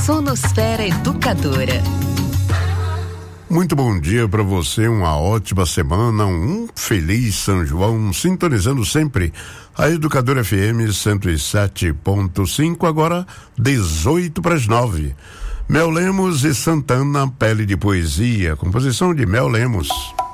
Sonosfera Educadora. Muito bom dia para você, uma ótima semana, um feliz São João, sintonizando sempre a Educadora FM 107.5, agora 8:18. Mel Lemos e Santana, Pele de Poesia, composição de Mel Lemos.